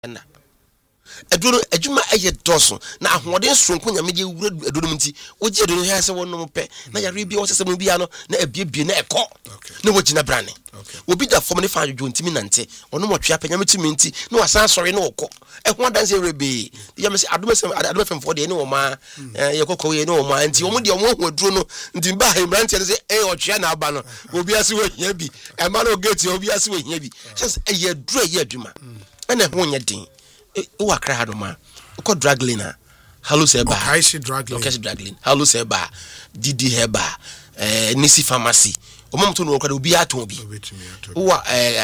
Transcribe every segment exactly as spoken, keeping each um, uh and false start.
na eduro adwuma eye doso na ahoden sonko nyame je wura eduro mti oje eduro ha se wonnom pe na yare bi wo sese mu bia no na abiebie na ekọ na wogina brane obi da fom ne fa adwo ntimi nante ono motwe apanya metimi nti na wasan sori na okọ ehun adanse rebe ya me se adoma se adoma fem for de ne wo ma ye kokọ ye ne wo ma nti wo mu de wo hu aduro no nti ba ha brante ne se eh otwe na aba no obi ase wo hia bi e ma no gate obi ase wo hia bi just eye aduro ye adwuma na ho nya din o akra ha do ma ko drug lina hello seba okay she drug lina okay she drug lina hello seba didi heba eh nisi pharmacy o mom to no kwada obi aton bi o eh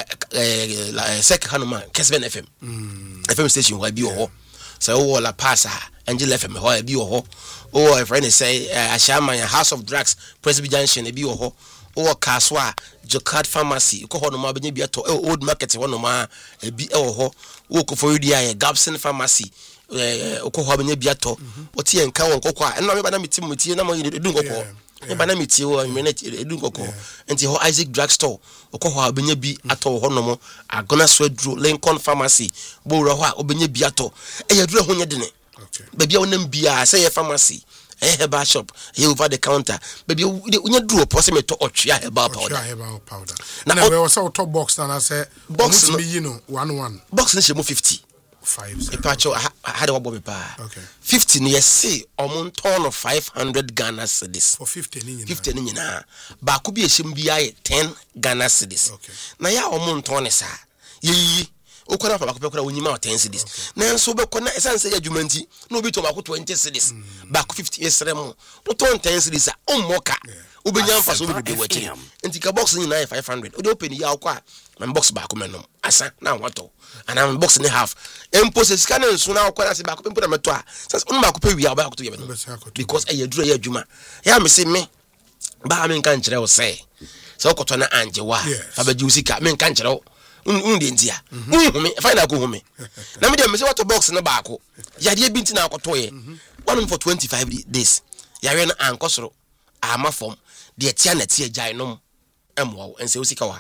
eh sek hanuma Kesben F M F M station wa bi ho so o la passa Angel F M ho bi ho o a friend say Ashama House of Drugs Presby Junction bi ho o kaswa Jokad Pharmacy ko ho no ma benya bi ato old market ho no ma bi e ho wo ko for you dia Gabson Pharmacy eh ko ho benya bi ato o tie nka won kokko a eno me ba na metim metie na mo edu kokko me ba na metie wo me na edu kokko enti ho Isaac Drug Store ko ho benya bi ato ho no mo Agona Swadro Lincoln Pharmacy bo wura ho a obenya bi ato e yadura ho nye de ne ba bia wonam bia say ye pharmacy eh herbal shop eh over the counter baby unya duro pose me to otwea herbal powder otwea herbal powder na we was out top box na say box me you know one one box na shemo fifty five e pacho had wa bobe pa okay fifty ni say omon ton of five hundred Ghana cedis for fifty ni nyina fifty ni nyina ba ko bi ehim bia ye ten Ghana cedis okay na ya omon ton ne sa yi okora fa bakopɛ kora wonyima o ten cedis na nso be kona esan se adwuma nti na obi to ba ko twenty cedis ba ko fifty esrem no ton ten cedis a ommoka obenya mfa so be de wachi nti ka box ni na five hundred o de open ya akwa na box ba ko menom asa na wato ana box ni half empo se sika na nso na akwa na se ba ko pempo na meto a sase on ba ko pe wi a ba ko to ye because e yadura ye adwuma ya me se me ba me nka nkyere wo se se okoto na anjewa fa ba ji usika me nka nkyere wo undi ntia uhumi find out uhumi na me dem me say what box na baako yade bi ntina akotoye one for twenty-five days yare na ankosoro ama fom de tia na tia jainom emwo ense usika wa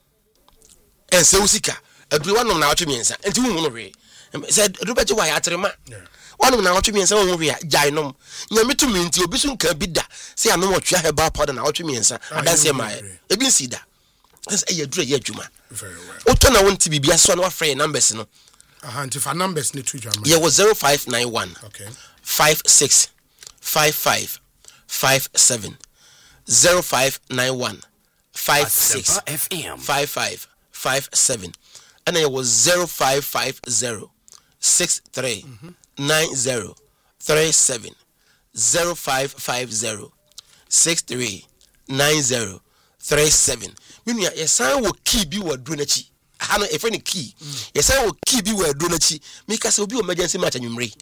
ense usika aduru wanom na atwe miensa enti hu no hwe say aduru beje wa ya trema wanom na atwe miensa hu hwe jainom nyame to mi nti obi so nka bi da say anom otwe heba powder na atwe miensa adanse mai ebi nsida as a yadura ye adwuma very well oto na wonti bibia so na wa frɛ numbers no aha nti fa numbers ne to jama ye was zero five nine one okay five six five five five seven zero five nine one five six five five five seven and it was zero five five zero six three nine zero three seven zero five five zero six three nine zero three seven minu ya yesan wo key bi wo do nachi ha no efe ni key yesan wo key bi wo do nachi me ka se obi emergency match anwumre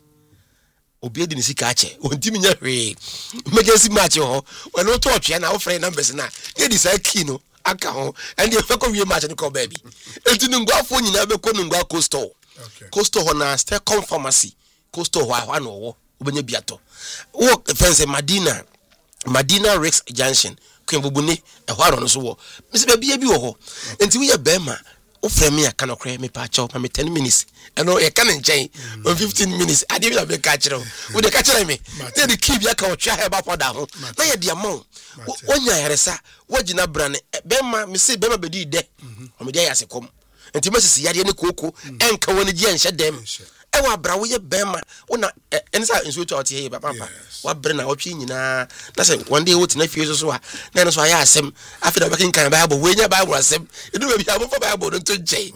obi edi ni sika ache ontimi nya hwe emergency match ho we no to otwe na wo frɛ numbers na ye di sa key no aka ho and ye feko wie match ni ko baby enti ni ngwafo nyina be ko ni ngwa coastal coastal ho na Stecom Pharmacy coastal ho ahwa no wo obenya biato wo fense Madina Madina Rex Junction kwembubune ehwa ro no so wo mse ba bia bi wo ho enti wo ye bema wo frɛ me aka no kra me pa chaw pa me ten minutes eno ye ka nchen on fifteen minutes ade bi la be ka kire wo de ka kire me te de key bi aka wo twa heba poda ho na ye de amon wonya yeresa wagina brane bema me se bema bedi de o me de ya sekom enti masisi yade ne koko enka woni gi enhye dem ewa bra wo ye bema wona ensa nso to ote he papa wa bre na otwe nyina na se one day woti na fie so so a na no so aya asem afi da bakin kan bible we nya bible asem edu be bia mo for bible no to je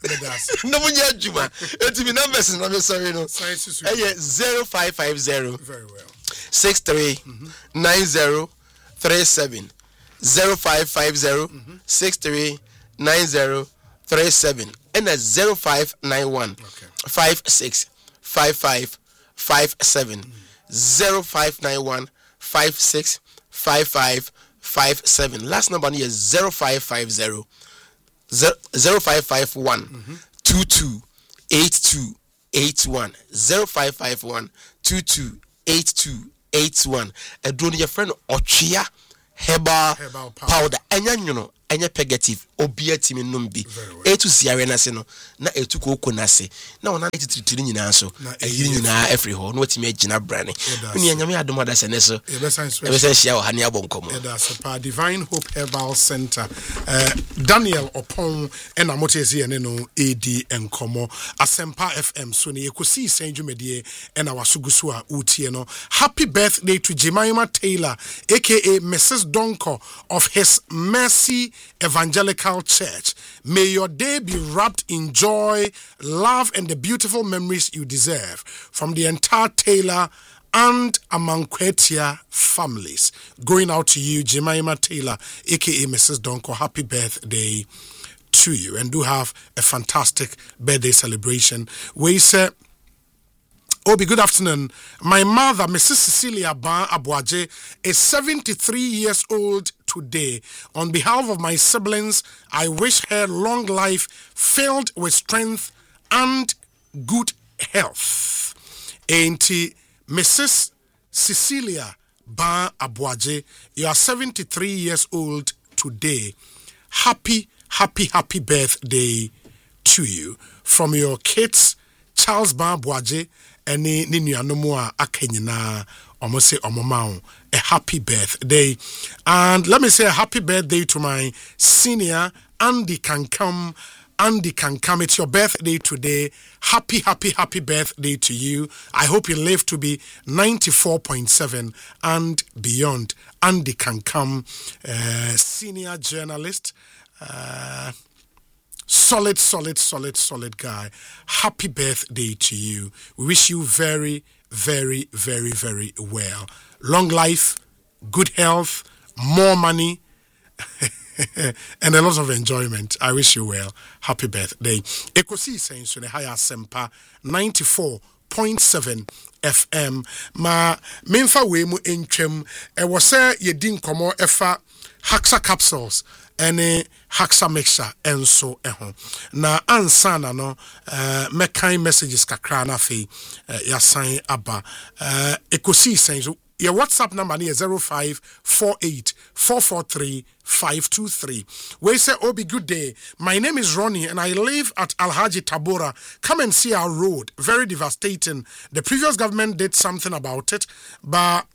no mo nya adwuma enti mi numbers na me sorry no eh zero five five zero very well six three nine zero three seven zero five five zero six three nine zero three seven and a zero five nine one okay five six five five five seven zero five nine one five six five five five seven. Last number is zero five five zero zero five five one two two eight two eight one zero five five one two two eight two eight one. A drone your friend Ochia Heba powder. Enya nyuno enye pegative obia timi nom bi etu siare na se no na etu koko na se na ona titiri nyina so ayiri nyina every ho no watimi agina brane ni anyame adom da se ne so e be san hia o ha ne abonkomo e da se pa Divine Hope Herbal Center uh, Daniel Opon ena motezi ene no edi enkomo Asempa F M so ne ekosi senjumedie ena wasugusu a utie no. Happy birthday to Jemima Taylor aka Missus Donko of His Mercy Evangelical Church. May your day be wrapped in joy, love, and the beautiful memories you deserve from the entire Taylor and Amankwetia families. Going out to you, Jemima Taylor, aka Missus Donko. Happy birthday to you, and do have a fantastic birthday celebration. We say, Obi, good afternoon. My mother, Missus Cecilia Ba Abuaje, is seventy-three years old today. On behalf of my siblings, I wish her long life filled with strength and good health. Auntie Missus Cecilia Ba Abuaje, you are seventy-three years old today. Happy, happy, happy birthday to you. From your kids, Charles Ba Abuaje, Any ninu anomua akenyina omose omomao a happy birthday. And let me say a happy birthday to my senior Andy Kankam. Andy Kankam, it's your birthday today. Happy, happy, happy birthday to you. I hope you live to be ninety-four point seven and beyond. Andy Kankam, uh, senior journalist. Uh, Solid, solid, solid, solid guy. Happy birthday to you. We wish you very, very, very, very well. Long life, good health, more money, and a lot of enjoyment. I wish you well. Happy birthday. Ekosi saying ne haya sempa ninety-four point seven F M. Ma memfa we mu entwem. E wo se yedin komo efa Haxa capsules. Any Haxa mixture enso eho na ansana no uh, mekai messages kakra na fe uh, ya sign aba uh, ekosi sense your WhatsApp number is zero five four eight four four three five two three. We say, Obi, good day. My name is Ronnie and I live at Alhaji Tabora. Come and see our road. Very devastating. The previous government did something about it, but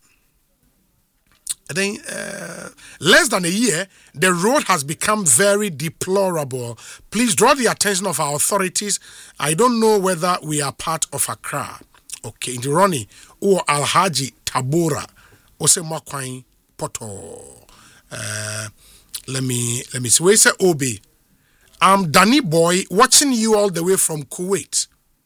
then uh, less than a year, the road has become very deplorable. Please draw the attention of our authorities. I don't know whether we are part of Accra. Okay, in Ronnie or Alhaji Tabora, Ose Makwain Poto. Uh, let me let me see. Where say Obi? I'm Danny Boy, watching you all the way from Kuwait.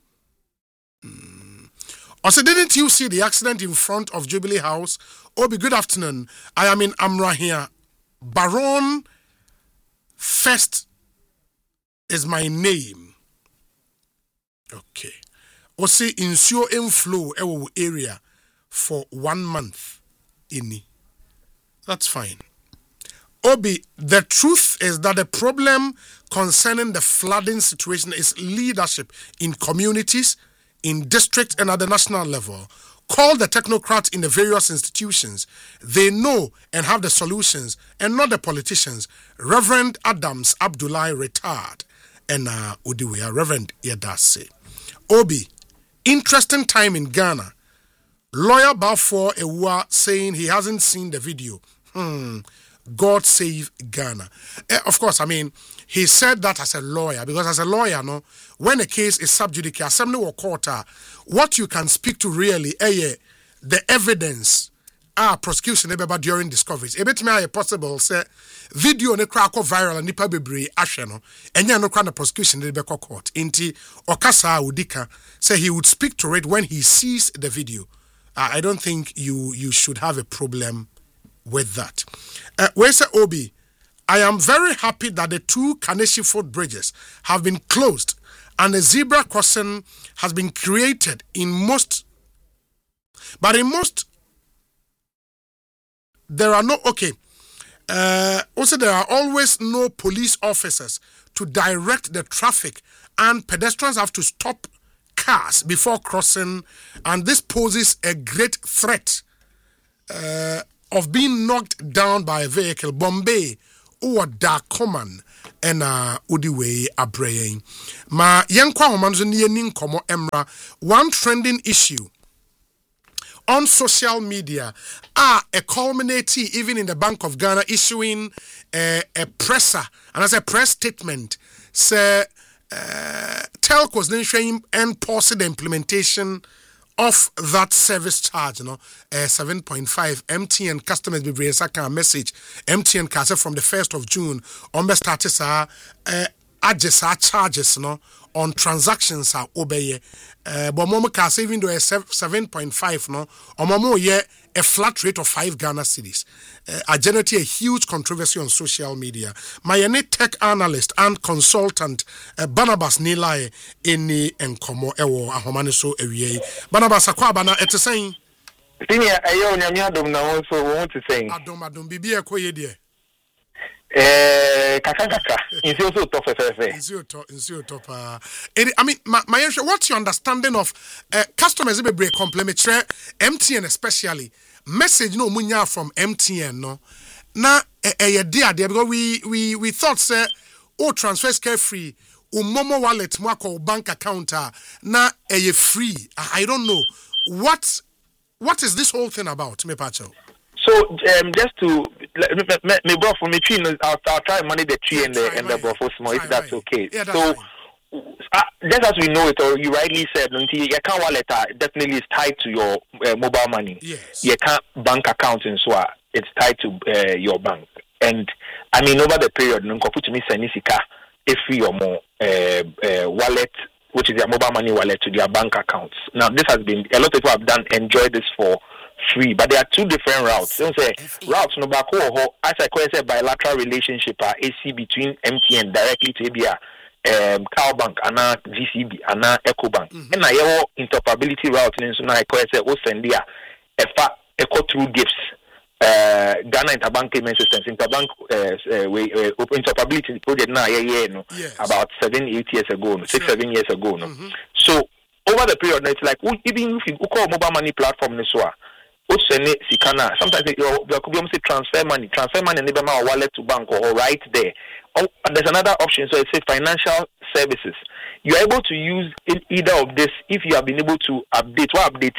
Hmm. Also, didn't you see the accident in front of Jubilee House? Obi, good afternoon. I am in Amra here. Baron First is my name. Okay. Ose insure inflow ewo area for one month. Ini. That's fine. Obi, the truth is that the problem concerning the flooding situation is leadership in communities, in district and at the national level. Call the technocrats in the various institutions. They know and have the solutions, and not the politicians. Reverend Adams Abdullah retired, and uh, Udiwea, Reverend Yadase. Obi, interesting time in Ghana. Lawyer Balfour Ewa saying he hasn't seen the video. Hmm. God save Ghana. Eh, of course, I mean, he said that as a lawyer, because as a lawyer, no, when a case is sub judice, assembly or court, what you can speak to really, eh, the evidence, ah, prosecution, eh, during discoveries. A bit may possible, say, video ne crack viral and nipa bebre asheno, and ya no kind of prosecution in the court. Inti Okasa Udika say he would speak to it when he sees the video. Uh, I don't think you you should have a problem with that. Uh, where's the Obi? I am very happy that the two Kaneshi Fort bridges have been closed and a zebra crossing has been created in most, but in most, there are no, okay, uh, also there are always no police officers to direct the traffic and pedestrians have to stop cars before crossing, and this poses a great threat uh, of being knocked down by a vehicle. Bombay, o da common ena odi we abrayen ma yenkwa homanzo ne yeni nkomo emra one trending issue on social media are a culminating even in the Bank of Ghana issuing a, a presser and as a press statement say uh, telcos then showing and pausing the implementation of that service charge, you know, uh, seven point five M T N customers be bringing a message. M T N can say from the first of June, on the status are uh, adjust our charges, you know, on transactions are obey. Uh, but Momo can say even though a seven point five, no, or Momo yeah a flat rate of five Ghana cedis. Uh, I generate a huge controversy on social media. My tech analyst and consultant uh, Barnabas Nilai in the Enkomo Ewo Ahomane so ewie. Barnabas akwa bana ete saying. Senior ayo nyame adom na won so won to saying. Adom adom bibi e koye de. Eh kaka kaka. Insi so top fefe. Insi top insi top uh I mean my, my what's your understanding of uh, customers be break complementary M T N especially message no munya from M T N no na eh eh dia dia because we we we thought say oh transfer carefree o momo wallet mo akọ bank account na eh free. I don't know what what is this whole thing about me pacho. So um, just to me, me bro for me tree, I'll, I'll try and manage the tree yeah, and the and the bro for small if that's okay. Yeah, that's so fine. uh, just as we know it, or you rightly said, your account wallet uh, definitely is tied to your uh, mobile money. Yes. Your account bank account and so on, it's tied to uh, your bank. And I mean over the period, no put me senisika if your more uh, uh, wallet, which is your mobile money wallet, to their bank accounts. Now this has been a lot of people have done enjoy this for free, but there are two different routes. Don't say routes no back as I call it bilateral relationship are A C between M T N directly to A B A um Cow Bank and G C B and Eco Bank. Mm-hmm. And I have interoperability route in so now I call it o send there efa eco through gifts. Uh, Ghana Interbank Payment Systems, Interbank uh, uh, we, uh, interoperability project now yeah, yeah, no, yes. about seven, eight years ago, no, six, sure. seven years ago. No. Mm-hmm. So over the period, it's like even if you call mobile money platform, this one. Sometimes there could be transfer money, transfer money, never my wallet to bank or right there. Oh, there's another option. So it's a financial services. You're able to use in either of this if you have been able to update. What update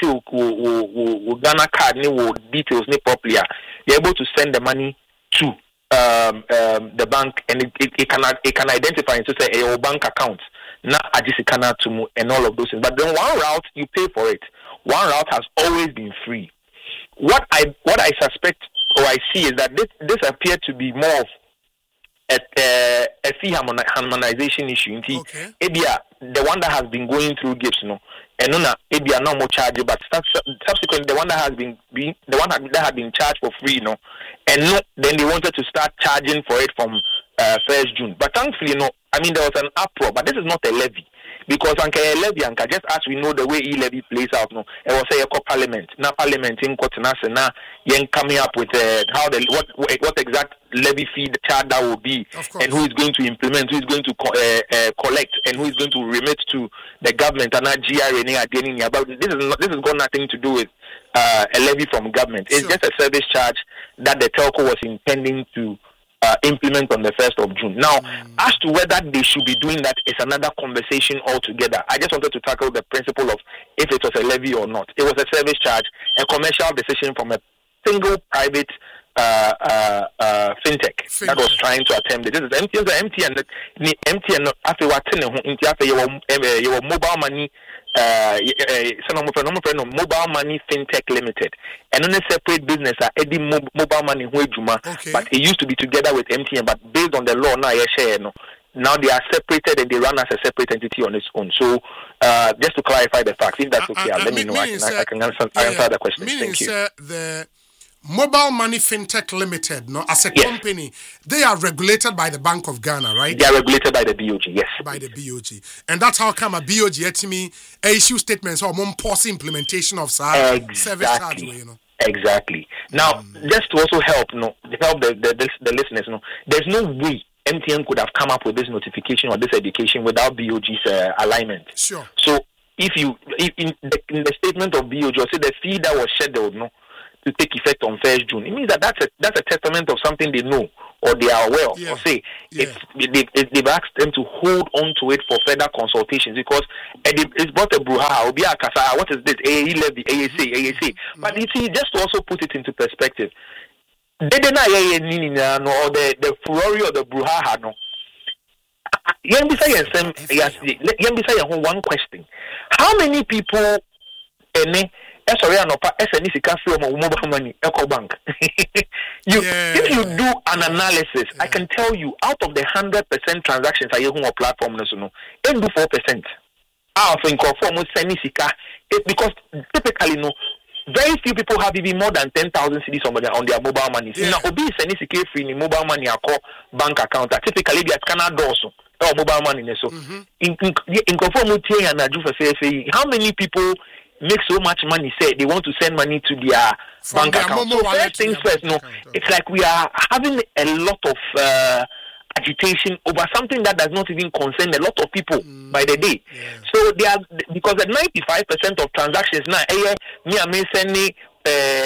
you Ghana card details properly. You're able to send the money to um, um, the bank, and it, it, it can it can identify and to say your bank account. Not ajisikana to and all of those things. But then one route you pay for it. One route has always been free. What I what I suspect or I see is that this this appeared to be more of a a, a fee harmonization issue. Okay. Ebia, the one that has been going through gifts, no, and no, Ebia no more charge, but subsequently the one that has been being the one that had been charged for free, no, and no, then they wanted to start charging for it from uh, first June. But thankfully, no, I mean there was an uproar, but this is not a levy. Because anka levy anka just as we know the way e levy plays out no it was say a parliament now parliament in Kotinase now yen coming up with uh, how the what what exact levy fee the charge that will be and who is going to implement, who is going to uh, uh, collect and who is going to remit to the government and not G R N A again about this is not, this has got nothing to do with uh, a levy from government. It's sure. just a service charge that the telco was intending to Uh, implement on the first of June. Now, mm. as to whether they should be doing that is another conversation altogether. I just wanted to tackle the principle of if it was a levy or not. It was a service charge, a commercial decision from a single private uh, uh, uh, fintech, fintech that was trying to attempt it. This is M T N. M T N. M T N. After what? Your mobile money. Uh, mobile money fintech limited and on a separate business are Eddie mobile money okay. But it used to be together with M T N, but based on the law now share no now they are separated and they run as a separate entity on its own. So uh, just to clarify the facts, if that's okay, uh, uh, let me know. I can, sir, I can answer, yeah, answer the question. Meaning, Thank you. Sir, the Mobile Money Fintech Limited, no, as a yes. company, they are regulated by the Bank of Ghana, right? They are regulated by the B O G, yes. By the B O G. And that's how come a B O G to me issue statements or more policy implementation of exactly. service charge, you know. Exactly. Now, mm. just to also help, no, help the, the, the, the listeners, no, there's no way M T N could have come up with this notification or this education without B O G's uh, alignment. Sure. So, if you, if in, the, in the statement of B O G, say the fee that was scheduled, no, to take effect on first June. It means that that's a that's a testament of something they know or they are aware of. Yeah. Or say yeah. it's they, they've asked them to hold on to it for further consultations because it's brought a brouhaha. What is this? A A levy, A A C, A A C. Mm-hmm. But you see, just to also put it into perspective, they didn't know or the the furore or the brouhaha no. Let me say one question. How many people any sorry anopa S N C can from mobile money Eco Bank? you yeah. If you do an analysis, yeah. I can tell you out of the hundred percent transactions I use on platform no, it do four percent. I think of almost Senisika because typically no very few people have even more than ten thousand cedis on their, on their mobile money. Yeah. Now, Obi Senisika free in mobile money or bank account. Typically, they are Canada also. Or mobile money so mm-hmm. in in conform and how many people make so much money say they want to send money to their From bank their account. So first things first, no, account, it's like we are having a lot of uh, agitation over something that does not even concern a lot of people mm. by the day. Yeah. So they are because the ninety-five percent of transactions now, eh, me I may send me Uh,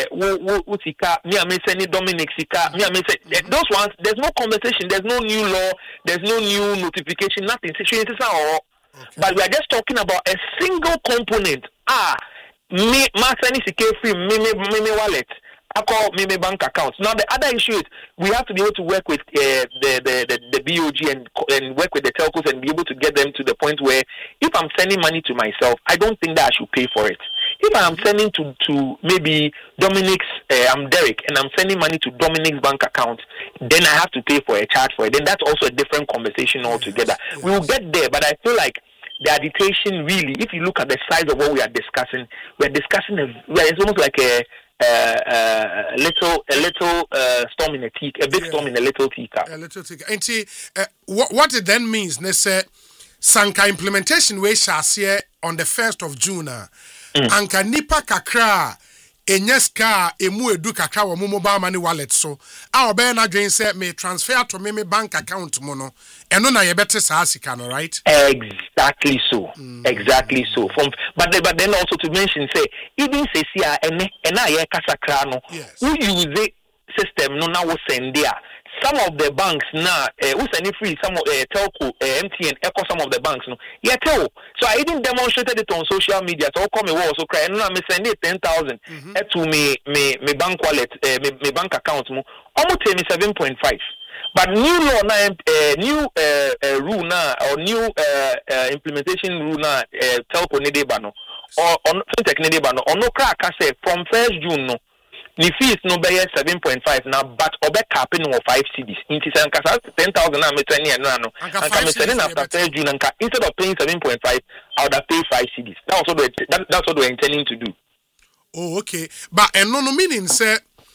me I may send Dominic Sika, me I may say those ones. There's no conversation, there's no new law, there's no new notification, nothing. Okay. But we are just talking about a single component. Ah, me, my sending Sika free, me, me, me, me wallet. I call me, me bank accounts. Now the other issue is we have to be able to work with uh, the, the the the B O G and and work with the telcos and be able to get them to the point where if I'm sending money to myself, I don't think that I should pay for it. If I'm sending to, to maybe Dominic's, uh, I'm Derek, and I'm sending money to Dominic's bank account, then I have to pay for a charge for it. Then that's also a different conversation altogether. Yes, yes. We will get there, but I feel like the agitation really, if you look at the size of what we are discussing, we're discussing, a, it's almost like a, uh, uh, a little a little uh, storm in a tea, a big yeah. storm in a little teacup. A little teacup. And see, uh, what, what it then means, let's say, Sanka implementation we shall see on the first of June. Uh, Mm. Anka nipa kakra enyeska emu edu kakra wo mobile money wallet so a obe na dwen say me transfer to me me bank account mo no eno na ye bete sa sika no right exactly so mm. exactly so from but but then also to mention say even say sia ene ena ye kasakra no who use the system no na wo send there some of the banks now, uh, we send it free. Some of uh, telco, uh, M T N, echo some of the banks. No, yeah, tell. So I even demonstrated it on social media. So come me also cry. No, me send it ten thousand mm-hmm. to me, me, me bank wallet, uh, me, me bank account. Mo, almost tell me seven point five. But new law now, uh, new uh, uh, rule now, or new uh, uh, implementation rule now, uh, telco ne deba no, or on fintech ne deba no, or no crack. I say from first June no. The fees no be seven point five now, but obe capping of five C Ds. Inti say nka ten thousand na me twenty and no. Nka me selling after first June nka instead of paying seven point five, I would have paid five C Ds. That's what that, that's what we're intending to do. Oh, okay. But and no no meaning say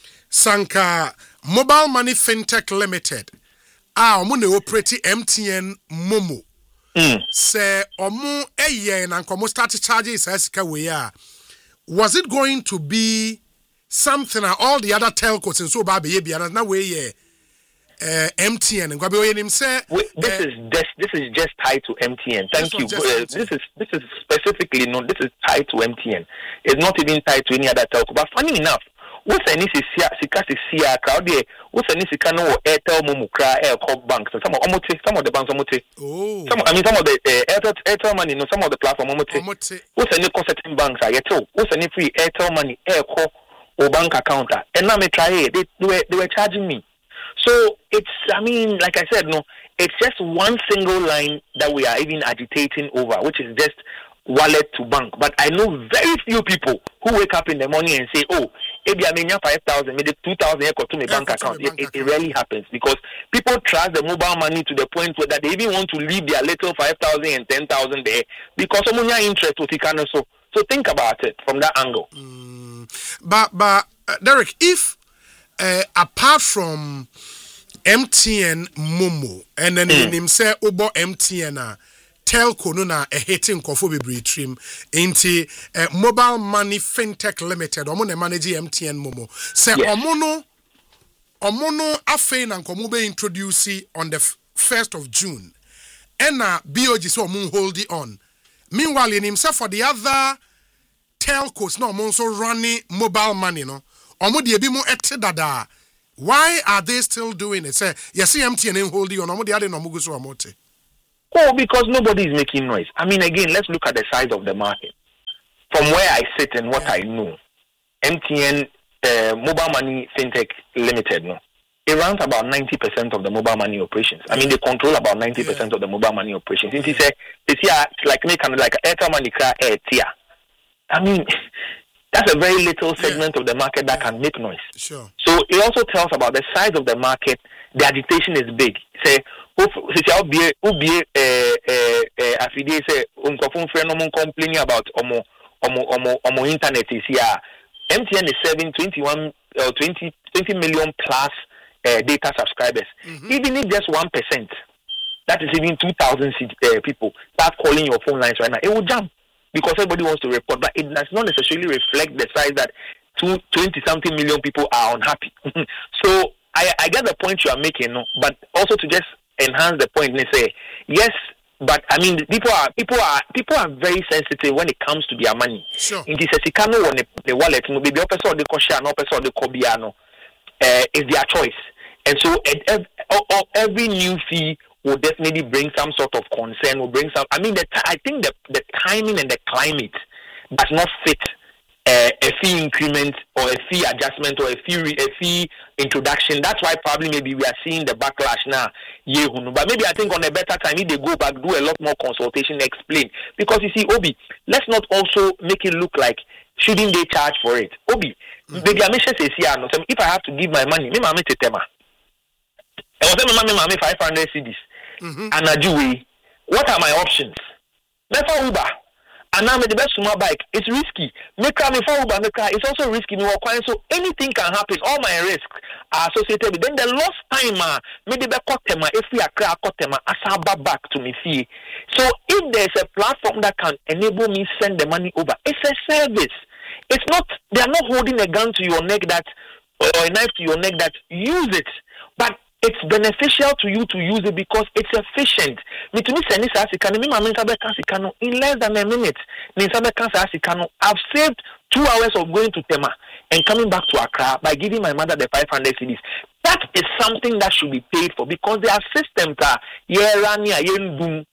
Sanka Mobile Money Fintech Limited. Ah, omo na operate M T N Momo. Mm. Say omo eye na nko mo start charging sika we ya. Was it going to be something that all the other telcos and so baby and now we uh M T N and Gabi him say this is just this is just tied to M T N. Thank you. Uh, this is this is specifically no this is tied to M T N. It's not even tied to any other telco. But funny enough, what's any sika sika crowd there? What's any sika no Airtel Momo Kra Aircorp banks? Some of some of the banks omote. Oh. Some I mean some of the uh, Airtel Airtel money no some of the platform omote. What's any certain banks are yet? What's any free Airtel money Aircorp or bank account, and now me try it. They, they were they were charging me. So it's I mean, like I said, no, it's just one single line that we are even agitating over, which is just wallet to bank. But I know very few people who wake up in the morning and say, oh, maybe I mean five thousand, maybe two thousand to my bank account. It, it, it rarely happens because people trust the mobile money to the point where that they even want to leave their little five thousand and ten thousand there because someone has interest with it. So so think about it from that angle. Mm. But but uh, Derek, if uh, apart from M T N Momo and then mm. him say obo M T N uh, telco no na a hitting kofo bebre trim into uh, Mobile Money Fintech Limited omo na manage M T N Momo say yes. omo no omo no afen na nkomo be introduce on the first of June and uh, B O G so omo hold it on. Meanwhile in himself for the other telcos no also running mobile money no omo de bi mo ete dada. Why are they still doing it? Say, you see M T N holding on omo de ade no mo go so amote. Oh, because nobody is making noise. I mean, again, let's look at the size of the market. From where I sit and what yeah. I know, M T N uh, Mobile Money FinTech Limited, no, it runs about ninety percent of the mobile money operations. I mean, they control about ninety percent yeah. of the mobile money operations. It is a, it's yeah, like me kind of like Airtel Money Air Tia. I mean, that's a very little segment yeah. of the market that yeah. can make noise. Sure. So it also tells about the size of the market. The agitation is big. Say, if you be be eh eh afide say unkofun friend no complaining about omo omo omo omo internet is here. M T N is serving twenty-one uh, twenty, twenty million plus uh, data subscribers. Mm-hmm. Even if just one percent, that is even two thousand uh, people start calling your phone lines right now, it will jump because everybody wants to report, but it does not necessarily reflect the size that two, twenty something million people are unhappy. So I, I get the point you are making, no? But also to just enhance the point, they say yes. But I mean, people are people are people are very sensitive when it comes to their money. Sure. In this Sikano on the wallet, no baby, person the kosha, no person the kobiano, uh, is their choice. And so every new fee will definitely bring some sort of concern. Will bring some. I mean, the I think the the timing and the climate does not fit uh, a fee increment or a fee adjustment or a fee re, a fee introduction. That's why probably maybe we are seeing the backlash now. Yeah, but maybe I think on a better time, if they go back, do a lot more consultation, explain. Because you see, Obi, let's not also make it look like shouldn't they charge for it. Obi, mm-hmm. the dimension says here, if I have to give my money, me mama tetema. I was telling my mama five hundred cedis. And I do. What are my options? Never Uber. And now the best summa bike. It's risky. Make car me for Uber, make car. It's also risky. So anything can happen. All my risks are associated with. Then the lost time, uh, maybe the cotema. If we are clear cotema, asaba back to me fee. So if there's a platform that can enable me send the money over, it's a service. It's not. They are not holding a gun to your neck that or a knife to your neck that use it, but it's beneficial to you to use it because it's efficient. Me to me send this asikano, me mama nsabe kansikano in less than a minute. Me nsabe kansikano. I've saved two hours of going to Tema and coming back to Accra by giving my mother the five hundred cedis. That is something that should be paid for because there are systems that yeah rania yen doom.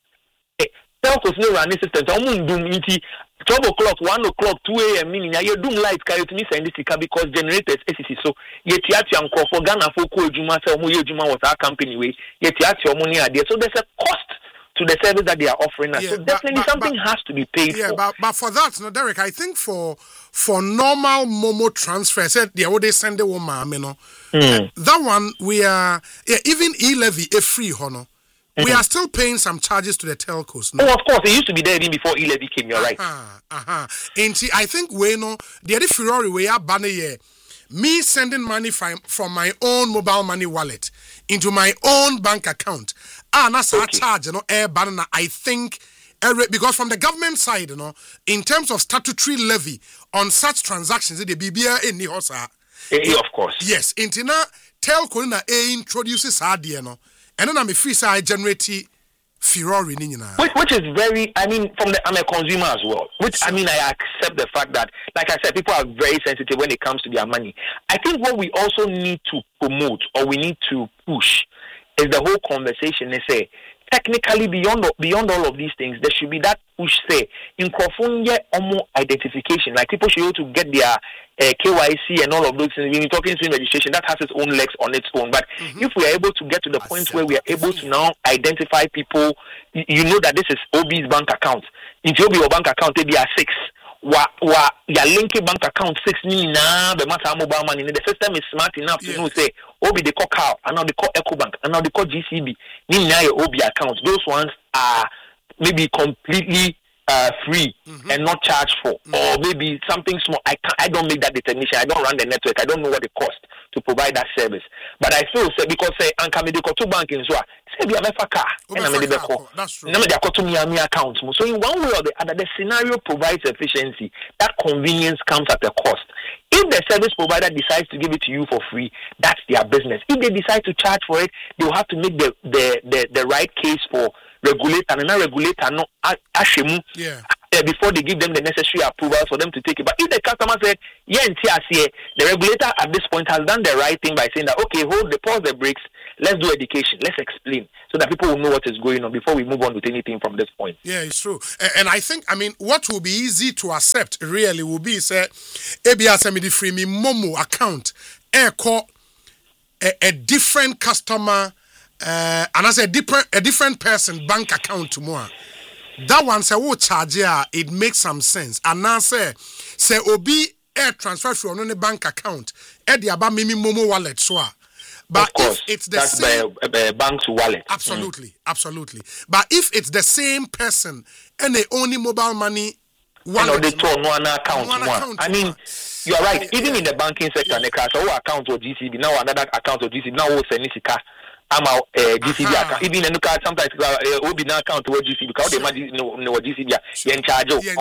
Telcos no running systems. Omun doom inti twelve o'clock, one o'clock, two a m meaning you doom light carry to me send this because generators S C C so yet yati uncle for Ghana for ko juma say omo juma was our company way yet yati money are there. So there's a cost to the service that they are offering us. Yeah, so definitely but, but, something but, has to be paid yeah, for. But, but for that, no, Derek, I think for for normal Momo transfer, said the way they send the woman, you know, mm. that one we are yeah, even e-levy a free honor. We mm-hmm. are still paying some charges to the telcos. No? Oh, of course. It used to be there even before e-levy came. You're uh-huh, right. Uh-huh. And see, I think we know the other Ferrari we are banning me sending money from, from my own mobile money wallet into my own bank account. Ah, that's okay. A charge, you know, air banana. I think because from the government side, you know, in terms of statutory levy on such transactions, the B B A in the hosa. Of course. Yes. Intina telco na a introduces hard, you know. And then I'm a free side generate Ferrari. Which, which is very, I mean, from the, I'm a consumer as well. Which, so, I mean, I accept the fact that, like I said, people are very sensitive when it comes to their money. I think what we also need to promote or we need to push is the whole conversation. They say, technically, beyond beyond all of these things, there should be that push, say, in Krofunye Omo identification. Like people should be able to get their uh, K Y C and all of those things. When you're talking to registration, that has its own legs on its own. But mm-hmm. if we are able to get to the point where we are able to now identify people, you know that this is O B's bank account. In O B or bank account, they are six. Wa wa ya linky bank account six ni na be matter mobile money. The system is smart enough to yeah. know say Obi they call Cal and now they call EcoBank and now they call G C B. Ni na your O B accounts. Those ones are maybe completely uh, free mm-hmm. and not charged for, mm-hmm. or maybe something small. I can't, I don't make that determination. I don't run the network. I don't know what it costs to provide that service. But I feel say because say Anka me they call two bank in Zwa. Say be a mefa car and I made the call. That's true. Now me they call to me a me account. So in one way or the other, the scenario provides efficiency. That convenience comes at a cost. If the service provider decides to give it to you for free, that's their business. If they decide to charge for it, they will have to make the the the, the right case for regulator and not regulator no ashemu yeah uh, uh, before they give them the necessary approvals for them to take it. But if the customer said, yeah, the regulator at this point has done the right thing by saying that, okay, hold the pause the brakes, let's do education, let's explain, so that people will know what is going on before we move on with anything from this point. Yeah, it's true. And I think, I mean, what will be easy to accept really will be, say, A B S M D free me Momo account, air call a, a different customer, uh, and as a different a different person bank account tomorrow. That one say what charge ya, it makes some sense. And now say say obi air transfer from on a bank account, e the about mimi Momo wallet so. But course, if it's the that's same by, by bank's wallet. Absolutely, mm. absolutely. But if it's the same person and they only mobile money wallet, and they turn one account, one account I mean, one. You are right. Even in the banking sector, yeah. So account or G C B now another account or G C B now Senisika. I'm a uh, G C B uh-huh. account. Even in the card sometimes uh, will be an account to G C B because sure. they no no G C B. You're in charge of.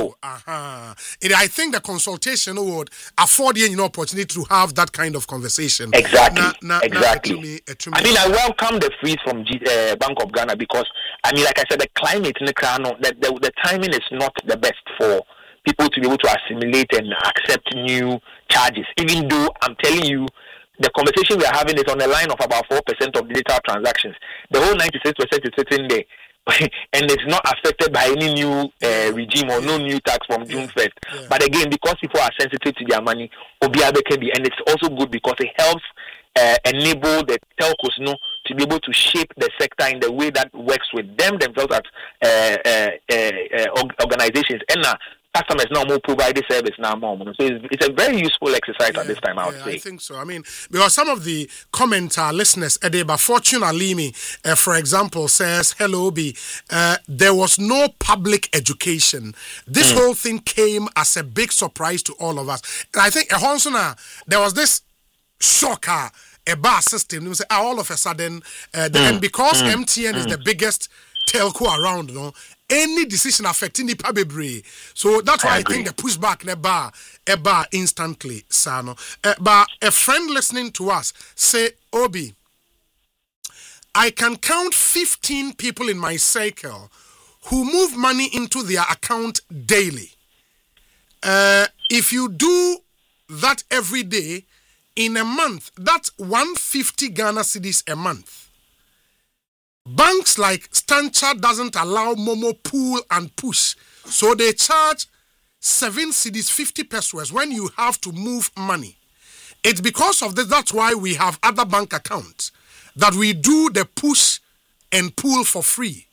Uh-huh. I think the consultation would afford you an opportunity to have that kind of conversation. Exactly. Na, na, exactly. Na, to me, to me. I mean, I welcome the freeze from G, uh, Bank of Ghana because I mean, like I said, the climate in the Ghana, the, the the timing is not the best for people to be able to assimilate and accept new charges. Even though I'm telling you, the conversation we are having is on the line of about four percent of digital transactions. The whole ninety-six percent is sitting there. And it's not affected by any new uh, regime or no new tax from June first. Yeah. But again, because people are sensitive to their money, Obiabe can be, and it's also good because it helps uh, enable the telcos you know, to be able to shape the sector in the way that works with them themselves as uh, uh, uh, uh, organizations. And uh, customers now more provide the service now more. So it's, it's a very useful exercise yeah, at this time, I would yeah, say. I think so. I mean, because some of the comments our listeners, Edeba Fortune Alimi, uh, for example, says, hello, Obi, uh, there was no public education. This mm. whole thing came as a big surprise to all of us. And I think, uh, there was this shocker, a bar system, you say, all of a sudden, uh, the, mm. and because mm. M T N mm. is the biggest telco around, you know, any decision affecting the Pabebre. So that's why I, I think the pushback never ever instantly, Sano. Uh, but a friend listening to us say, Obi, I can count fifteen people in my circle who move money into their account daily. Uh, if you do that every day in a month, that's one hundred fifty Ghana cedis a month. Banks like Stanchart doesn't allow Momo pull and push. So they charge seven cedis, fifty pesos when you have to move money. It's because of this, that's why we have other bank accounts that we do the push and pull for free.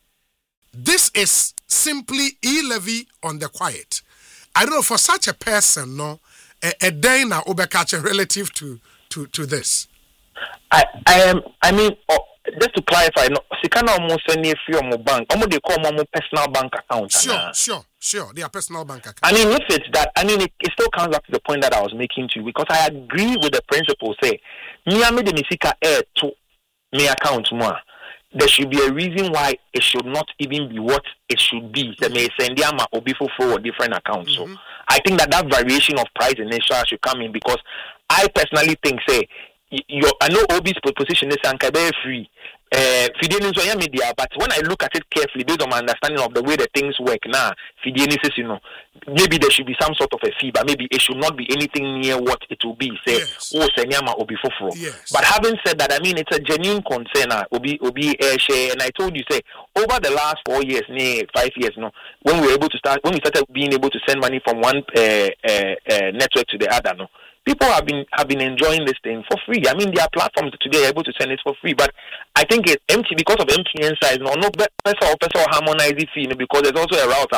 This is simply e-levy on the quiet. I don't know, for such a person, no, a, a day now, Obekache relative to, to, to this. I, I am, I mean, oh, just to clarify, no, Sikana almost any free on my bank. Almost they call my personal bank account. Sure, uh, sure, sure. They are personal bank account. I mean, if it's that, I mean, it, it still comes back to the point that I was making to you because I agree with the principle. Say, me I made the misika air to me account more. There should be a reason why it should not even be what it should be. The may send them or be for different accounts. Mm-hmm. So I think that that variation of price in nature should come in because I personally think, say. Your, I know O B's position is very free. Uh, media, but when I look at it carefully, based on my understanding of the way the things work now, Fidelis, you know, maybe there should be some sort of a fee, but maybe it should not be anything near what it will be. Say, yes. oh, Senyama Obi Foforo. Yes. But having said that, I mean, it's a genuine concern, uh, Obi Obi Air Share, and I told you, say, over the last four years, near five years, no, when we were able to start, when we started being able to send money from one uh, uh, uh, network to the other, no. People have been have been enjoying this thing for free. I mean, their platforms today are able to send it for free. But I think it's empty because of M T N size. No, no, better or harmonize it fee because there's also a route.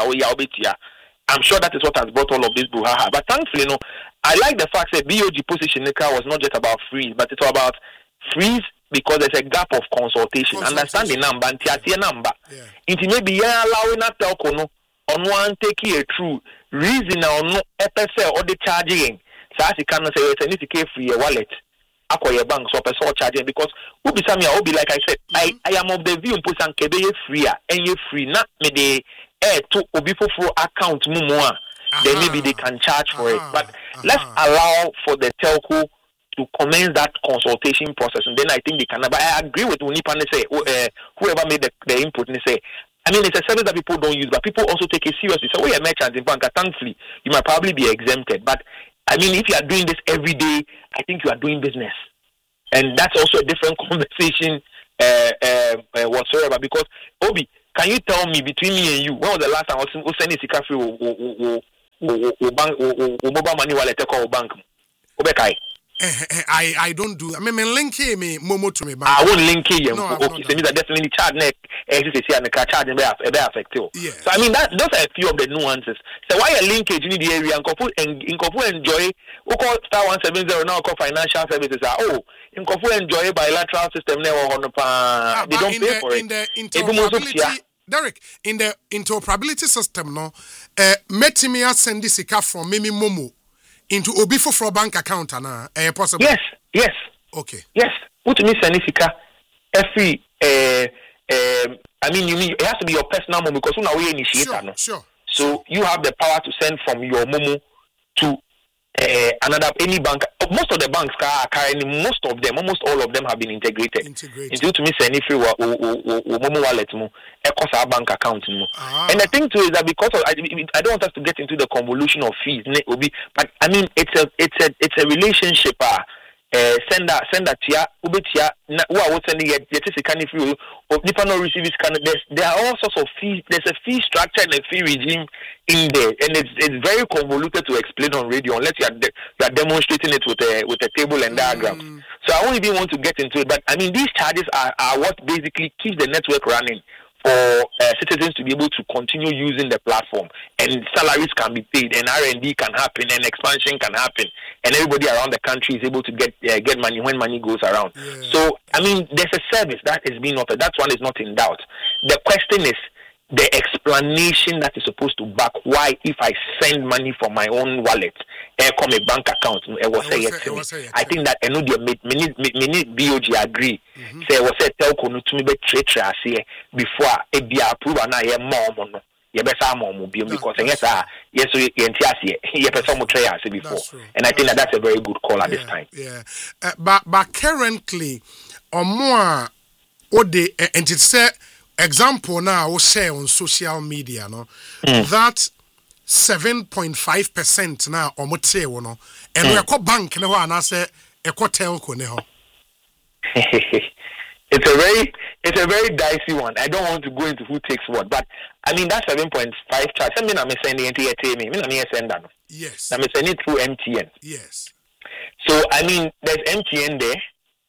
I'm sure that is what has brought all of this brouhaha. But thankfully, no, I like the fact that B O G position was not just about freeze, but it's about freeze because there's a gap of consultation. consultation. Understand the number and the number. It may be allowing that telco no on one take a true reason or no episode or the charging. So as you can say, it's a need to keep free a wallet. Acquire bank so person charging because who be some will be like I said, mm-hmm. I I am of the view put some kebe free and you free not me the air to obi for account mumwa. Then maybe they can charge for uh-huh. it. But uh-huh. let's allow for the telco to commence that consultation process, and then I think they can. But I agree with Unipan say uh, whoever made the, the input and say. I mean, it's a service that people don't use, but people also take it seriously. So, when you're a merchant in bank, thankfully, you might probably be exempted. But I mean, if you are doing this every day, I think you are doing business, and that's also a different conversation uh, uh, uh, whatsoever. Because Obi, can you tell me between me and you, when was the last time I was sending Sika free or bank or mobile money wallet or bank? Obekai. I I don't do. I mean, link me Momo to me. I won't link you. No, okay, so means that definitely charge neck. And the charge and be affected. Yeah. So I mean that those are a few of the nuances. So why a linkage in the area and Kofu and in Kofu enjoy? We call star one seven zero now. Call financial services. Are oh in Kofu enjoy bilateral system now on the ah, they don't pay the, for it. In the interoperability, Derek, in the interoperability system, no, uh, Metimia send this car from Mimi Momo into Obifo for bank account, na uh, possible. Yes, yes. Okay. Yes. What me Sanisika every uh, uh, I mean you mean it has to be your personal Momo because now we initiate sure, no. Sure. So you have the power to send from your Momo to uh, another any bank. Most of the banks are carrying most of them, almost all of them have been integrated. Integrated. Into to me send free or Momo wallet mo across our bank account mo. Ah. And the thing too is that because of, I, I don't want us to get into the convolution of fees, but I mean it's a it's a it's a relationship. Uh, Uh, send that, send that to ya. Ubetia. Who are sending yet? Yet is a canny free. Or if I not receive this kind of, there are all sorts of fees. There's a fee structure and a fee regime in there, and it's it's very convoluted to explain on radio unless you are de- you are demonstrating it with a with a table and diagrams. Mm. So I won't even want to get into it. But I mean, these charges are, are what basically keeps the network running for uh, citizens to be able to continue using the platform, and salaries can be paid, and R and D can happen, and expansion can happen, and everybody around the country is able to get uh, get money when money goes around. Yeah. So, I mean, there's a service that is being offered. That one is not in doubt. The question is the explanation that is supposed to back why, if I send money from my own wallet, I come a bank account, it was say it. I think that I know the many B O G agree. Say was a telco no to me be trade here before a be approve and I am more no. You better more because yes, ah, yes, so you here. You better more try as before, and I think that that's a very good call at yeah, this time. Yeah, uh, but but currently, or more, or the and it's say. Example now we share on social media no mm. that seven point five percent now omote wo no and we call bank na ho ana say e call telco ne ho. It's a very it's a very dicey one. I don't want to go into who takes what, but I mean that seven point five charge. I mean I'm sending it to me. Me na me send that. Yes. I'm sending it through M T N. Yes. So I mean there's M T N there.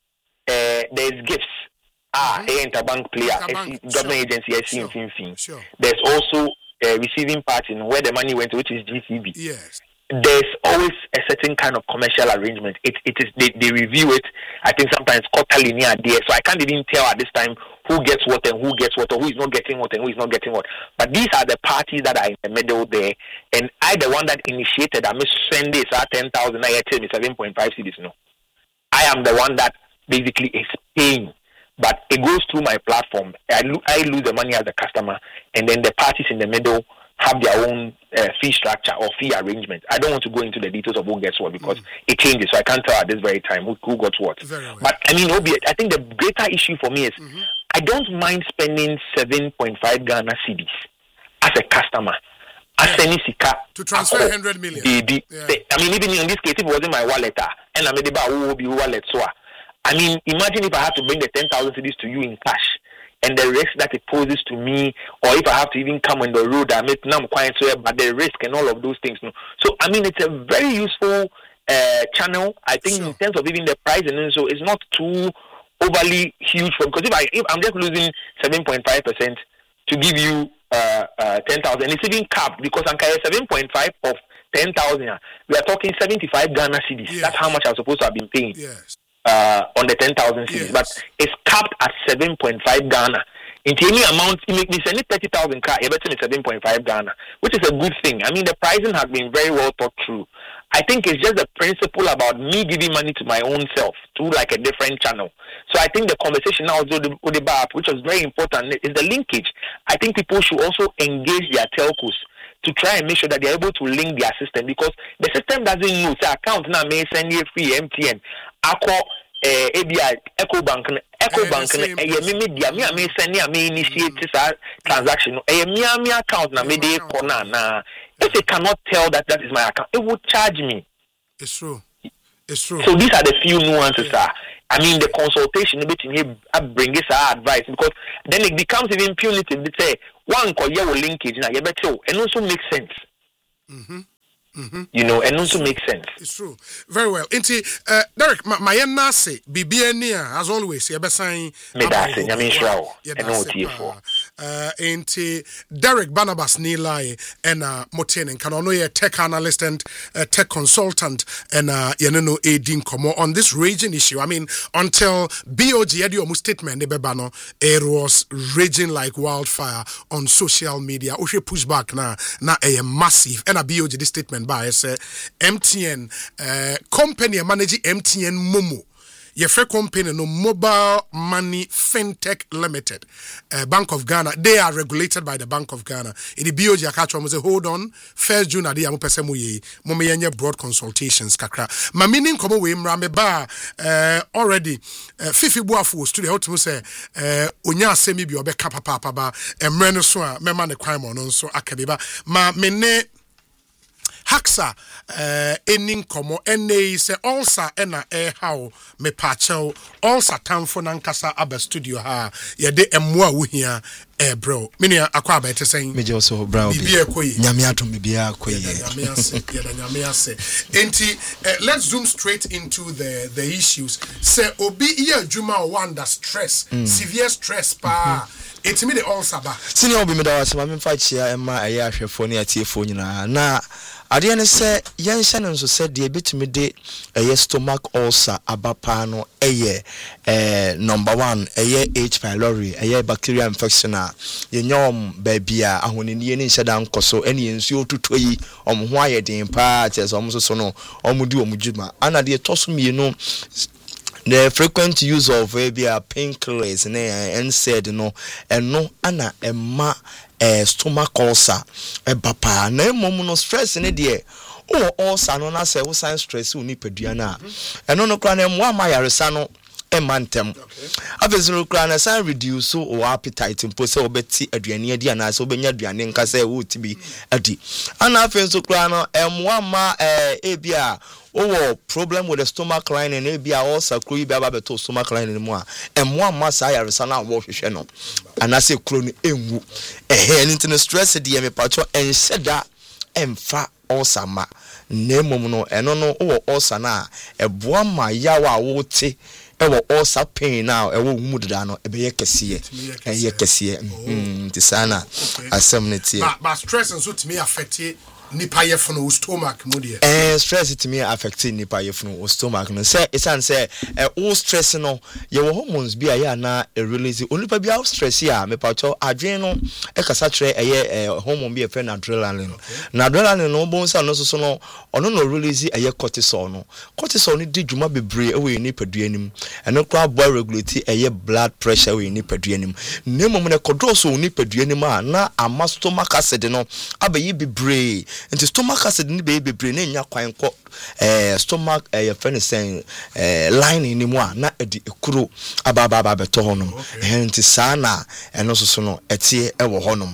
Uh, there's gifts. Ah, mm-hmm. A interbank player, Interbank, a government sure. agency, S C Sure. Fin Fin. Sure. There's also a receiving party in where the money went to, which is G C B. Yes. There's always a certain kind of commercial arrangement. It it is they, they review it. I think sometimes quarterly near there. So I can't even tell at this time who gets what and who gets what or who is not getting what and who is not getting what. But these are the parties that are in the middle there. And I the one that initiated I must send this at ten thousand I tell me seven point five cities no. I am the one that basically is paying. But it goes through my platform. I, lo- I lose the money as a customer, and then the parties in the middle have their own uh, fee structure or fee arrangement. I don't want to go into the details of who gets what because mm. it changes, so I can't tell at this very time who, who got what. Well. But I mean, Obi, I think the greater issue for me is mm-hmm. I don't mind spending seven point five Ghana cedis as a customer. As any sika to transfer one hundred million. Baby. Yeah. I mean, even in this case, if it wasn't my wallet, and I made about who will be wallet, so. I mean, imagine if I have to bring the ten thousand cedis to you in cash and the risk that it poses to me, or if I have to even come on the road, I make now quiet, so but the risk and all of those things. No. So, I mean, it's a very useful uh, channel. I think sure. in terms of even the price, and so it's not too overly huge for because if, I, if I'm just losing seven point five percent to give you uh, uh, ten thousand, it's even capped because I'm carrying seven point five of ten thousand. We are talking seventy-five Ghana cedis. Yes. That's how much I'm supposed to have been paying. Yes. Uh, on the ten thousand cedis, Yes. but it's capped at seven point five Ghana. In any amount, it makes me send thirty thousand car, you better seven point five Ghana, which is a good thing. I mean, the pricing has been very well thought through. I think it's just the principle about me giving money to my own self through like a different channel. So I think the conversation now with the, with the B A P, which was very important, is the linkage. I think people should also engage their telcos to try and make sure that they're able to link their system because the system doesn't know. Say account now may send you free M T N. Aqua uh, A B I Echo Bank Ecobank no eye me media me me send me me initiate this transaction no eye me me account na me dey corner na if it cannot tell that that is my account it will charge me. It's true. It's true. So these are the few nuances, yeah. sir. I mean, the consultation bring this advice because then it becomes even punitive. They say one call you linkage now, you better, and also makes sense. Mm-hmm. Mm-hmm. You know, and also makes sense. It's true. Very well. Inti, uh, Derek, my my nase, bibi near as always. You be saying, me that's it. I mean, sure. I know what you for. Uh, inti Derek Barnabas Nilai and uh Moten and Kanono ye tech analyst and uh, tech consultant and uh yeneno Edin Komo on this raging issue. I mean, until B O G had your statement, nebebano, it was raging like wildfire on social media. Oshe pushback na na a massive and a B O G this statement by say M T N uh company managing M T N Momo. Your free company no Mobile Money Fintech Limited, uh, Bank of Ghana. They are regulated by the Bank of Ghana. In the B O G, I catch one say, hold on. First June, I did amu pese muye. Mume yenye broad consultations kakra. Ma meaning komo we mrambe ba uh, already. Uh, Fifi buafu studio out to say uh, onya semi bi obe kapa papa ba. Emreno so a mema ne crime on so akebeba. Ma mene. Haxa uh enin komo ene se also ena e how me pachel also tamfo nankasa aba studio ha ye de emwa wo hia eh bro menia akwa aba te sen meje so bro bi nyame atom bibia akoye nyame ase ye da nyame ase enti uh, let's zoom straight into the the issues say obi ye adwuma o under stress mm. severe stress pa mm-hmm. Enti me the also ba senior obi me da wase ma me fa chia ema aye ahwefo ne atiefo nyina na ade ne se yen hye ne nso se de betumi de eye stomach ulcer abapa no eye eh number one eye H pylori eye bacterial infection a yenyom ba bia ahoneni ne hye da nkoso ene yensu otutoyi omho ayeden pa tes omso so no omudi omujuma ana de toso mienu the frequent use of uh, painkillers and said no and no ana emma eh stomach ulcer e bapa na emom no stress ne de o ulcer no na say wo sign stress uni padua na eno no kra na mo amayaresa no e mantem afezi no kra na sign reduce o appetite mpo say obeti aduane adi ana say obenya aduane nka say wo tibi adi ana afezi kra no emo ama eh ebia oh problem with the stomach lining e bia ulcer kro bia ba beto stomach lining mu a emo ama say yaresa na wo hwehwe no ana say kro no enwu eh anything stress de me pacho enhyeda emfa ulcer ma nemom no eno no wo ulcer na eboa ma yawa wo te ewo ulcer pain now ewo mu deda no ebe ye kese ye kese mm ti sana asem ne tie but stress and so to me affect nipa yefno stomach mu de eh stress it me affect nipa yefno stomach no say isan say eh o stress no ye wo hormones bi aye na e release onipa bi stress ya me pa cho adwen no e kasa kire eye hormone bi e fe na adrenaline na adrenaline no bon sa no so no ono no release eye cortisol no cortisol ni di dwuma bebre e we nipa duanim eno kra boy regulate eye blood pressure we nipa duanim nemom ne kodoso nipa duanim a na ama stomach acid no abayi bebre and the stomach acid ni be bebre na nya kwan ko eh stomach eh friend saying eh lining ni mu a na edi ekuro ababa aba beto honom and sana eno so no etie e wo honom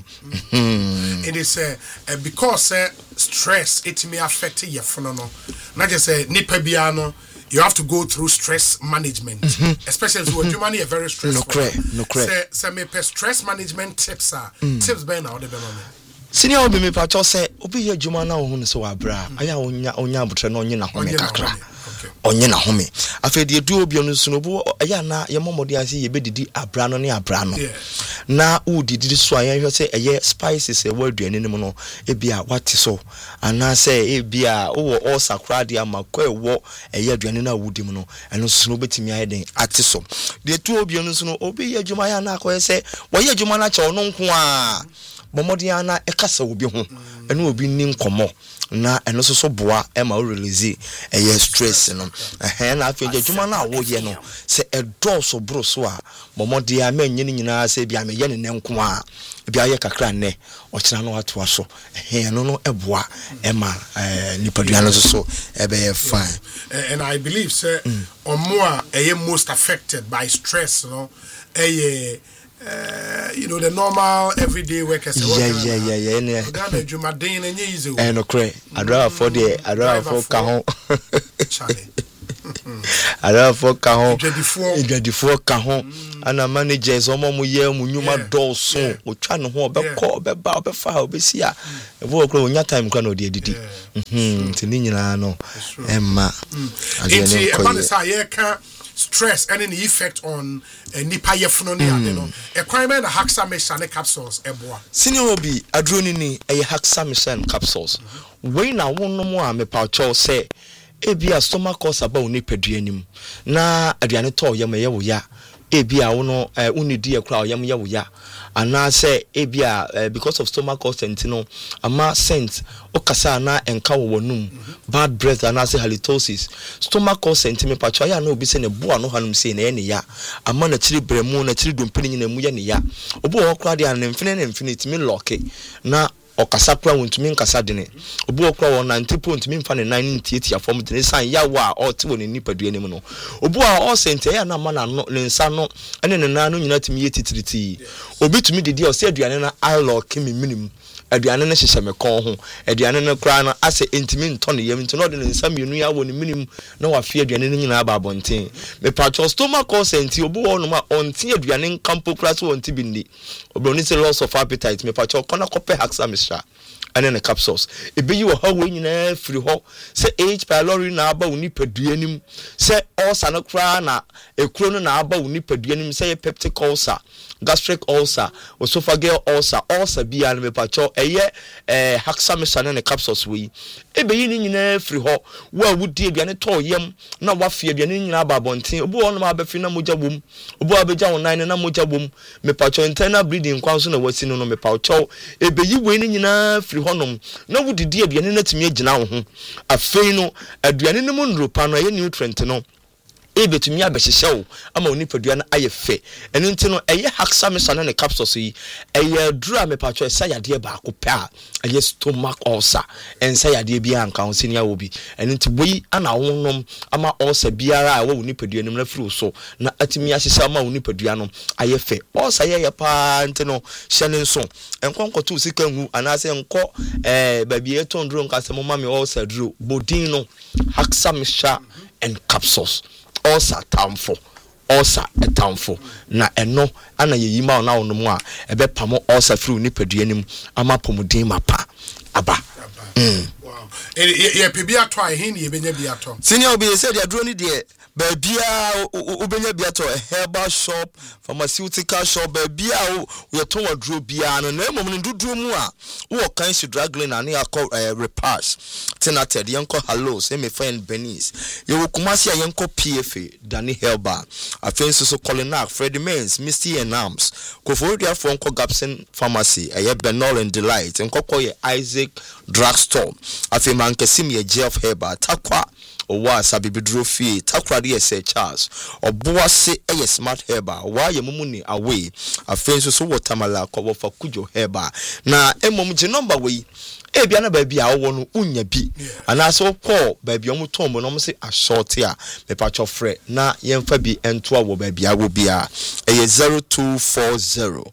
it is uh, uh, because uh, stress it may affect your phone no na just say nipa bia no you have to go through stress management mm-hmm. especially if you are a very stressful no cray no cray say say me stress management tips are mm. tips by now the be senior obi me pa cho say obi ye djuma na wo hu so wa bra aya onya onya abutre na onye na home kakra onye na home afedi edu obi onu so no bo aya na ye momodi ase ye bedidi abra no ne abra no na udidi so ayan hwe say eye spices e wa aduane nim no e bia wate so ana say e bia wo all sakrade amakwa ewo eye aduane na wudim no eno so no betimi ayeden ate so de edu obi onu so no obi ye djuma ya na akoye say wo ye djuma na cha ono nko a bomodian na ekasa obi ho ene obi ni nkomo na eno so so boa e ma release e ye stress no eh na afi adwuma na wo ye no se e do so bro so a bomodian ma nyini nyina se bia me ye ne nko a bia ye kakra ne o kira no ato aso eh no no e boa e ma eh nipaduan so so e be fine. And I believe say or more e most affected by stress, you know, eh Uh, you know the normal everyday workers. Yeah, yeah, yeah, yeah, yeah. That you might day and easy. Eh, no cray. I don't for the. I don't for kahon. Charlie. I don't for kahon. Get the four. Get the four kahon. And a manager is almost mu ye mu nyuma door so. O try no ho be call be ba be fa be sia. E wo kro nya time kwa no de didi. Mhm. Tini nyina no. Emma. Enti e ba say ye ka stress and any effect on uh, nipa yefno ne ade no e kwan me na hexamethane capsules eboa senior obi adroni ni e hexamethane capsules we na wonom a me pa cho say e bia stomach ulcer ba oni paduanim na aduane to ye me ye wo ya e bia wo no unidi e kra ye me ye wo ya ana say e bia because of stomach ulcer no ama scent okasa na enka wo wonum bad breath ana say halitosis stomach ulcer me pacho ya na obi se ne boa no hanum se na ye ne ya ama na chiri bremu na chiri dompini nyina mu ye ne ya obo wo kra de an mfine na infinity me lock na okasa kra wontumi nkasa de ne obo wo kra wo ninety point me mfa ne nine eighty afom de ne san ya wa o te wo ne nipadua nim no obo a o sente ya na ma na no ne nsa no ene ne na no nyina tumi ye titiriti obi tumi de dia o se aduane na I lock me minim aduane ne hyehye me kon ho aduane ne kra na ase entimi nto ne yam nto no de ne nsa mienu ya wo ne minim na wa fie aduane ne nyina ba bonten me patcho stomach ulcer enti obo wo no ma onti aduane nkampo kra so onti bindi obo ni say loss of appetite me patcho kona kope hexamethane and then the capsules e be you how we nyina free ho say H pylori na aba uni paduanim say ulcer no kra na ekuro no na aba uni paduanim say peptic ulcer gastric ulcer esophageal ulcer ulcer bia na me patcho eye eh hexamethane and the capsules we e be yi nyina free ho wa wudi aduane to yam na wa fie aduane nyina aba bonten obo no ma ba fi na moja bom obo abeja wonan na moja bom me patcho internal bleeding kwan so na wasi no no me patcho e be yi we nyina free honom na wudidi aduane na timi agina wo ho afei no aduane no mu nropa no ye nutrient no e betumi abehyehyɛ ama onipadua na aye fe eno nti no eye hexamethane ne capsules yi eye dura me patcho esa yade ba ko pe a eye stomach ulcer ensa yade bia anka ho senia wo bi eno nti boyi ana wonom ama ulcer biara a wo onipadua nim na firi so na atimi ahyehyɛ ama onipadua no aye fe ulcer ye pa nti no hyɛ nso enkonkoto sika hu anase enko eh ba bia etondro nka se mo ma me ulcer duro bodin no hexamethane and capsules ulcer tamfo ulcer etamfo na eno ana ye yima na wono mu a ebe pamo ulcer free ni padua nim ama pomodin mapa aba mm wow e ye pebia to a hin ye benya bia to senior obi say dia duro ni de babia ubenya bia to a herbal shop pharmaceutical shop babia we to wadro bia no na emom no duduro mu a wo kan shi drugline na ne akọ repass tenated yenko hello say me friend Benis ye wo kumasi a yenko P F A Danny Herbal afenso so Colinac Freddy Mens Misty and Arms kofodia for enko Gapson Pharmacy aye Benol and Delight enko koye Isaac Drugstore afeman kesim ye Jeff Herbal takwa owa sabibidro fie takrade ye Charles oboase eye Smart Herbal wa ye mumuni away afenso so watermala ko wo fa kujo Herbal na emom je number we e bia na ba bia wo no unya bi ana so call ba bia mu tombo no mo se ashort a me pa cho frɛ na yemfa bi ento wo ba bia wo bia e zero two four zero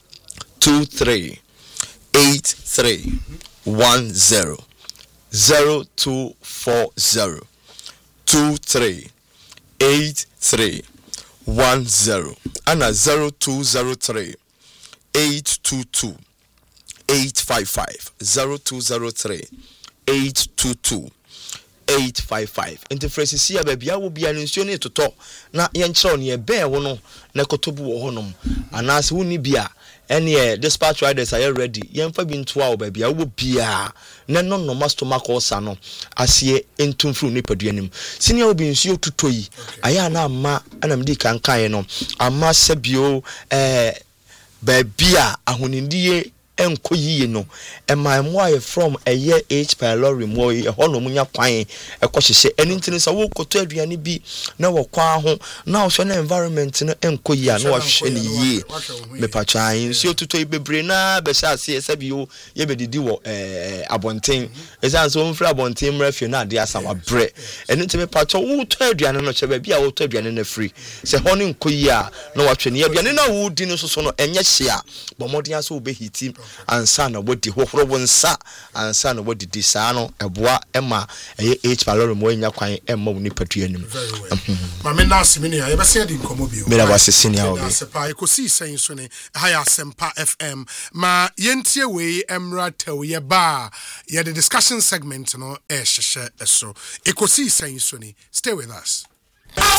two three eight three one zero zero two four zero two three eight three one zero ana zero two zero three eight two two eight five five zero two zero three eight two two eight five five interface ya bia wo bia nsuo ne toto na ye nkyerɛ ne be wo no na kotobu wo honom anase wo ni bia ene dispatch riders are ready yemfa bi nto a wo bia wo bia na no no stomach ulcer no asie entumfru ni paduanim senior obi nsuo tutoyi aya na ama anam di kankan no ama sabio eh ba bia ahonindie enko yie no e my mo from a year H pylori mo e ho no munya kwan e ko hyehye eni ntini sa wo koto aduane bi na wo kwan ho na wo hwe na environment no enko yie na wo hwe ne yie me patwan nso otuto ibebre na be sha ase ese bi o ye bedidi wo eh abonten esan so mfra abonten mrafie na ade asa wa bre eni ntimi patwa wo to aduane no chebe bia wo to aduane na free se ho ne enko yie a na wo hwe ne aduane na wo di no so so no enye hye a bomodin aso wo be hiti ansa na wo di hohoro wo nsa ansa na wo di di saa no eboa ema eye H pylori mo nya kwan emma wo ni patu anim ma me na asemi ne ya be se di nkomo bi o me na wasese ne ya obi asepa ekosi sen so ne ha ya Asempa F M ma yentie we emra tew ye ba ye the discussion segment no e hyehye eso ekosi sen so ne stay with us.